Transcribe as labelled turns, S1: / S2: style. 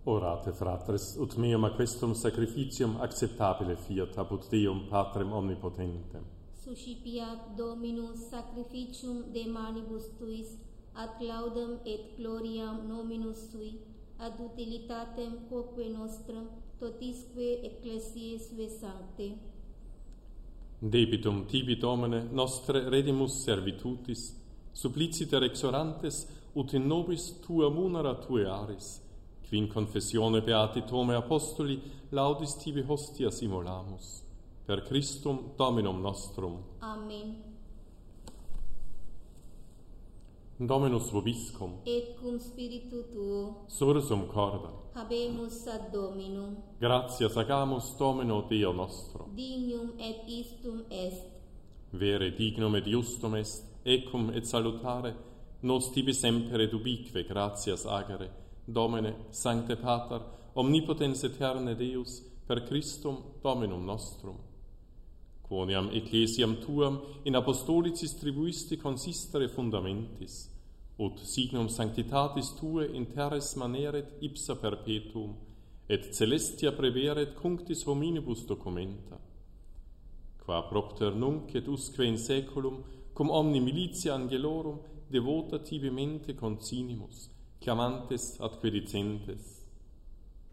S1: Orate, fratres, ut meum aquestum sacrificium acceptabile fiat apud Deum Patrem omnipotentem.
S2: Suscipiat Dominus sacrificium de manibus tuis, ad laudem et gloriam nominus sui, ad utilitatem quoque nostram, totisque ecclesiae sue sancte.
S1: Debitum tibi Domine nostre redimus servitutis, suppliciter exorantes, ut in nobis tua munera tue aris, qui in confessione beati Tome Apostoli laudis tibi hostias immolamus. Per Christum Dominum nostrum.
S2: Amen.
S1: Dominus vobiscum.
S2: Et cum spiritu tuo.
S1: Sursum corda.
S2: Habemus ad Dominum.
S1: Gratias agamus Domino Deo nostro.
S2: Dignum et istum est.
S1: Vere dignum et justum est, ecum et salutare, nos tibi semper et ubique gratias agere, Domine, Sancte Pater, omnipotens eterne Deus, per Christum Dominum nostrum. Quoniam ecclesiam tuam in apostolicis tribuisti consistere fundamentis, ut signum sanctitatis tue in terres maneret ipsa perpetuum, et celestia preveret cunctis hominibus documenta. Qua propter nunc et usque in saeculum, cum omni militia angelorum, devota tibi mente consinimus, clamantes ad quedicentes.